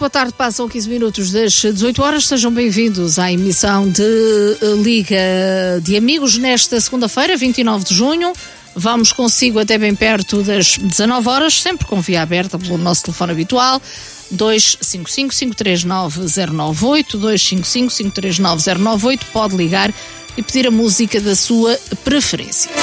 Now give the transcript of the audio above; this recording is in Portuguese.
boa tarde, passam 15 minutos das 18 horas, sejam bem-vindos à emissão de Liga de Amigos nesta segunda-feira, 29 de junho. Vamos consigo até bem perto das 19 horas, sempre com via aberta pelo nosso telefone habitual, 255-539-098, 255-539-098, pode ligar e pedir a música da sua preferência.